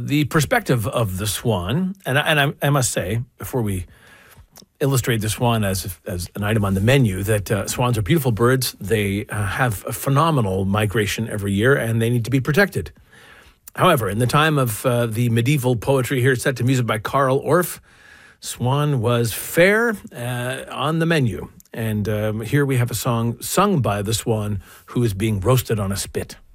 the perspective of the swan, and I must say, before we illustrate the swan as an item on the menu, that swans are beautiful birds. They have a phenomenal migration every year, and they need to be protected. However, in the time of the medieval poetry here, set to music by Carl Orff, swan was fair on the menu. And here we have a song sung by the swan who is being roasted on a spit.